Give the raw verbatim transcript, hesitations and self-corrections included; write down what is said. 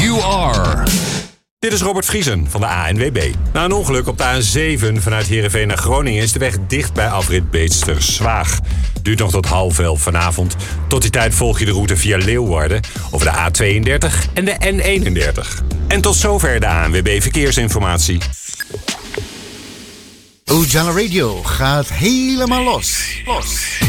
You are. Dit is Robert Vriesen van de A N W B. Na een ongeluk op de A zeven vanuit Heerenveen naar Groningen is de weg dicht bij afrit Beetster-Zwaag. Duurt nog tot half elf vanavond. Tot die tijd volg je de route via Leeuwarden over de A tweeëndertig en de N eenendertig. En tot zover de A N W B Verkeersinformatie. Ujala Radio gaat helemaal los. Los.